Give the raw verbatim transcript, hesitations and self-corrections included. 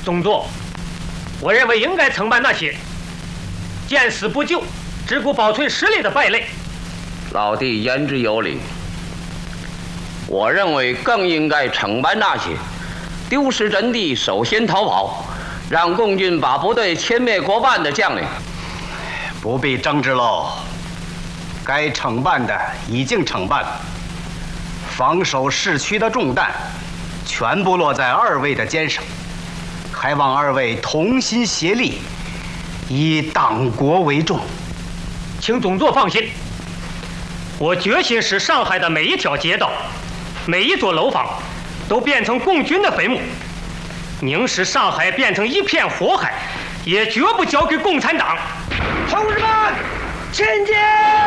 董座，我认为应该惩办那些见死不救、只顾保存实力的败类。 老弟言之有理，我认为更应该惩办那些丢失阵地、首先逃跑，让共军把部队歼灭过半的将领。 不必争执喽，该惩办的已经惩办了，防守市区的重担全部落在二位的肩上，还望二位同心协力，以党国为重。 请董座放心，我决心使上海的每一条街道、每一座楼房都变成共军的坟墓，宁使上海变成一片火海，也绝不交给共产党。 同志们，前进！